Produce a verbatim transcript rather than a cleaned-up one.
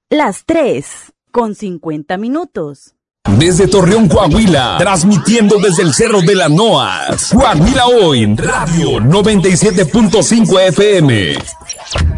las tres con cincuenta minutos. Desde Torreón, Coahuila, transmitiendo desde el Cerro de la Noas, Coahuila Hoy, Radio noventa y siete punto cinco F M.